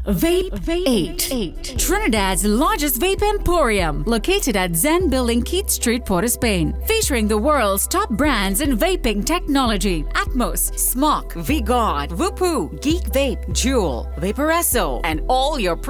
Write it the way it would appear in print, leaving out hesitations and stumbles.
Vape 8, Trinidad's largest vape emporium, located at Zen Building, Keith Street, Port of Spain, featuring the world's top brands in vaping technology: Atmos, Smok, V-God, Whoopoo, Geek Vape, Juul, Vaporesso, and all your